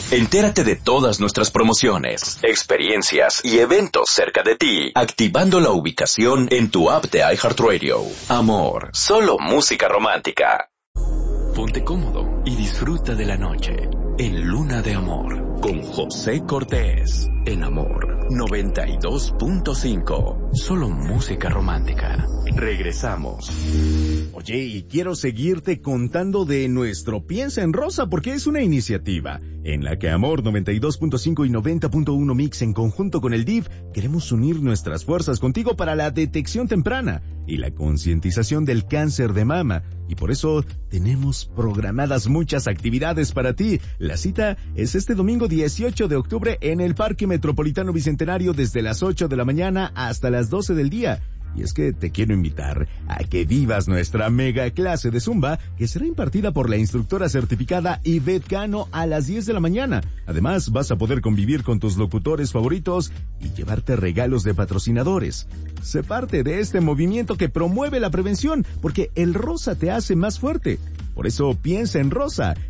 Entérate de todas nuestras promociones, experiencias y eventos cerca de ti, activando la ubicación en tu app de iHeartRadio. Amor, solo música romántica. Ponte cómodo y disfruta de la noche en Luna de Amor con José Cortés en Amor 92.5. Solo música romántica. Regresamos. Oye, y quiero seguirte contando de nuestro Piensa en Rosa, porque es una iniciativa en la que Amor 92.5 y 90.1 Mix, en conjunto con el DIF, queremos unir nuestras fuerzas contigo para la detección temprana y la concientización del cáncer de mama. Y por eso tenemos programadas muchas actividades para ti. La cita es este domingo 18 de octubre en el Parque Metropolitano Bicentenario desde las 8 de la mañana hasta las 12 del día. Y es que te quiero invitar a que vivas nuestra mega clase de Zumba, que será impartida por la instructora certificada Ivette Cano a las 10 de la mañana. Además, vas a poder convivir con tus locutores favoritos y llevarte regalos de patrocinadores. Sé parte de este movimiento que promueve la prevención, porque el rosa te hace más fuerte. Por eso piensa en rosa.